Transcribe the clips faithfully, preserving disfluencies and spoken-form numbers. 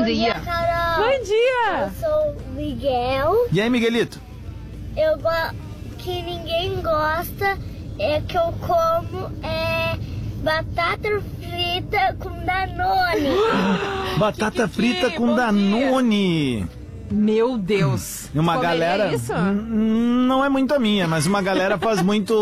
Bom dia. Carol. Bom dia. Eu sou o Miguel. E aí, Miguelito? Eu go... que ninguém gosta é que eu como é batata frita com Danone. Batata que, frita que, com bom Danone. Meu Deus. E uma Comeria galera. isso? N- Não é muito a minha, mas uma galera faz muito.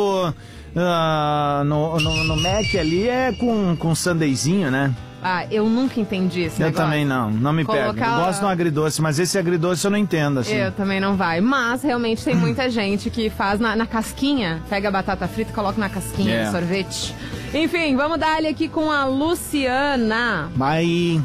Uh, no, no, no Mac ali é com, com sandeizinho, né? Ah, eu nunca entendi esse Eu negócio. também não, não me pega. Colocar- Eu gosto do agridoce, mas esse agridoce eu não entendo, assim. Eu também não vai. Mas realmente tem muita gente que faz na, na casquinha. Pega a batata frita e coloca na casquinha É. do sorvete. Enfim, vamos dar ele aqui com a Luciana. Mas.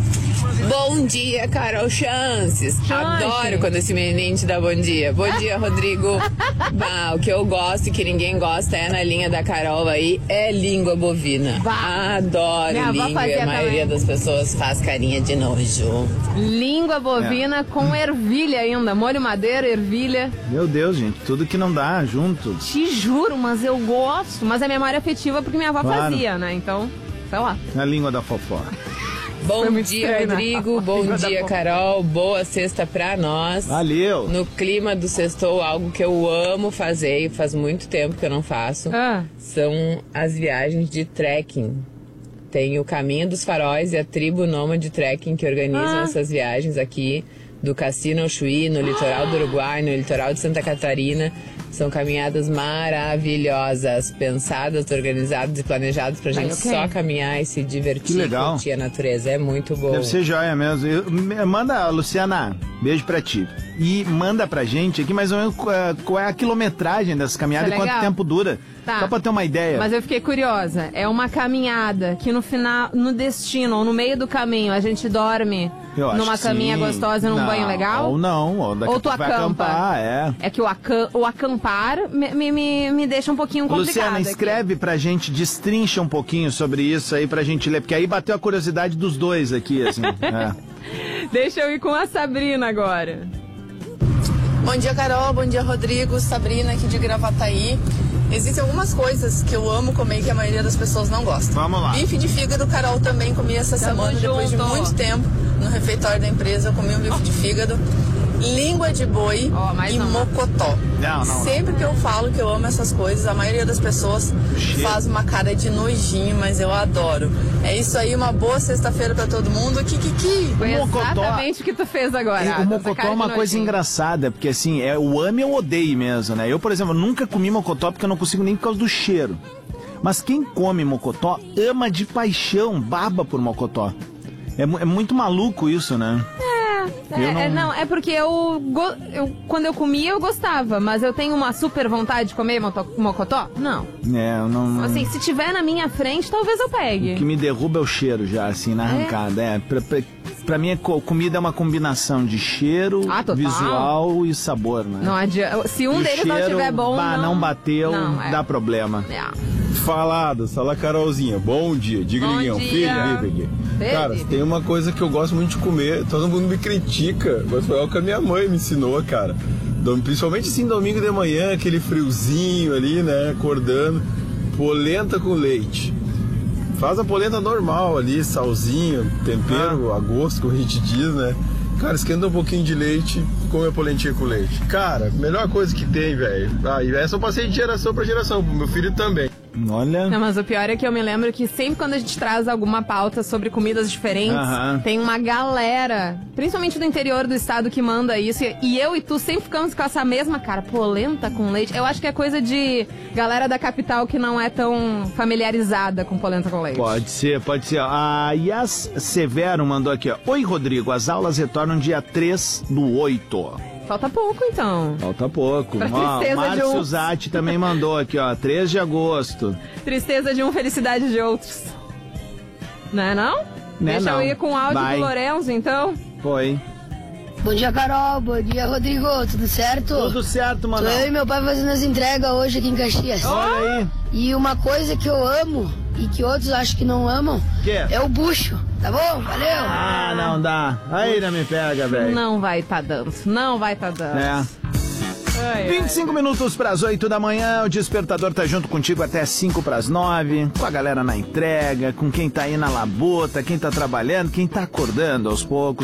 Bom dia, Carol Chances. Chance. Adoro quando esse menininho te dá bom dia. Bom dia, Rodrigo. Bah, o que eu gosto e que ninguém gosta é na linha da Carol aí, é língua bovina. Bah. Adoro Minha avó língua e fazia a maioria também. das pessoas faz carinha de nojo. Língua bovina É. com ervilha ainda. Molho madeira, ervilha. Meu Deus, gente, tudo que não dá junto. Te juro, mas eu gosto. Mas é memória afetiva porque minha avó Claro. fazia, né? Então, sei lá. Na língua da fofoca. Bom Foi muito dia, estranho, né? Rodrigo. Bom Língua da dia, boca. Carol. Boa sexta pra nós. Valeu. No clima do sextou, algo que eu amo fazer e faz muito tempo que eu não faço, Ah. são as viagens de trekking. Tem o Caminho dos Faróis e a tribo Nômade Trekking que organizam Ah. essas viagens aqui do Cassino ao Chuí, no litoral do Uruguai, no litoral de Santa Catarina. São caminhadas maravilhosas, pensadas, organizadas e planejadas pra gente ok. só caminhar e se divertir, Que legal. curtir a natureza. É muito bom. Deve ser joia mesmo. Eu- me- manda, Luciana, beijo pra ti. E manda pra gente aqui mais ou menos uh, qual é a quilometragem dessa caminhada Isso e é quanto legal. tempo dura. Tá. Só pra ter uma ideia. Mas eu fiquei curiosa. É uma caminhada que no final, no destino ou no meio do caminho, a gente dorme Eu acho numa que caminha sim. gostosa num Não, banho legal? Ou não, ou daqui Ou a tu pouco vai acampa? acampar, é. É que o, acam- o acampar me, me, me, me deixa um pouquinho complicado. Luciana, aqui. escreve pra gente, destrincha um pouquinho sobre isso aí pra gente ler, porque aí bateu a curiosidade dos dois aqui, assim. é. Deixa eu ir com a Sabrina agora. Bom dia, Carol. Bom dia, Rodrigo. Sabrina aqui de Gravataí. Existem algumas coisas que eu amo comer e que a maioria das pessoas não gosta. Vamos lá. Bife de fígado, Carol também comi essa Tamo semana. Depois de junto. muito tempo no refeitório da empresa, eu comi um bife de fígado. Língua de boi Ó, mais e uma. mocotó. Não, não, Sempre que eu falo que eu amo essas coisas, a maioria das pessoas Cheiro. faz uma cara de nojinho, mas eu adoro. É isso aí, uma boa sexta-feira pra todo mundo. Kikiki! Foi O mocotó- exatamente o que tu fez agora. E Essa o mocotó cara é uma de coisa nojinho. engraçada, porque assim, é o ame ou odeie mesmo, né? Eu, por exemplo, nunca comi mocotó porque eu não consigo nem por causa do cheiro. Mas quem come mocotó ama de paixão, baba por mocotó. É, mu- é muito maluco isso, né? É, Eu não- é, não, é porque eu, go- eu quando eu comia eu gostava, mas eu tenho uma super vontade de comer moto- mocotó? Não. É, eu não. Assim, se tiver na minha frente, talvez eu O que pegue. me derruba é o cheiro já, assim, na arrancada. É, pra, pra, pra mim, é co- comida é uma combinação de cheiro, Ah, total. visual e sabor, né? Não adianta. Se um E o deles não cheiro, estiver bom, bah, não, não bateu, não, é. dá problema. É. Falado, fala Carolzinha, bom dia, diga Bom Liguinhão, dia. filho, Felipe. Felipe. Cara, se tem uma coisa que eu gosto muito de comer, todo mundo me critica, mas foi algo que a minha mãe me ensinou, cara. Dom- Principalmente assim, domingo de manhã, aquele friozinho ali, né, acordando, polenta com leite. Faz a polenta normal ali, salzinho, tempero, a gosto, como a gente diz, né. Cara, esquenta um pouquinho de leite, come a polentinha com leite. Cara, melhor coisa que tem, velho. Ah, e essa eu passei de geração pra geração, pro meu filho também. Olha. Não, mas o pior é que eu me lembro que sempre quando a gente traz alguma pauta sobre comidas diferentes, Aham. tem uma galera, principalmente do interior do estado, que manda isso. E e eu e tu sempre ficamos com essa mesma cara, polenta com leite. Eu acho que é coisa de galera da capital que não é tão familiarizada com polenta com leite. Pode ser, pode ser. A Yas Severo mandou aqui, ó. Oi, Rodrigo, as aulas retornam dia três do oito. Falta pouco, então. Falta pouco. Pra Ó, tristeza de Márcio um. Zatti também mandou aqui, ó. três de agosto. Tristeza de um, felicidade de outros. Não é não? Né, Deixa não. eu ir com o áudio Vai. do Lorenzo, então. Foi. Bom dia, Carol. Bom dia, Rodrigo. Tudo certo? Tudo certo, mano. Tô eu e meu pai fazendo as entregas hoje aqui em Caxias. Olha aí. E uma coisa que eu amo e que outros acham que não amam Que? é o bucho. Tá bom? Valeu. Ah, não dá. Aí não me pega, velho. Não vai tá dando. Não vai tá dando. É. Ai, vinte e cinco minutos para as oito da manhã, o Despertador tá junto contigo até cinco para as nove, com a galera na entrega, com quem tá aí na labuta, quem tá trabalhando, quem tá acordando aos poucos.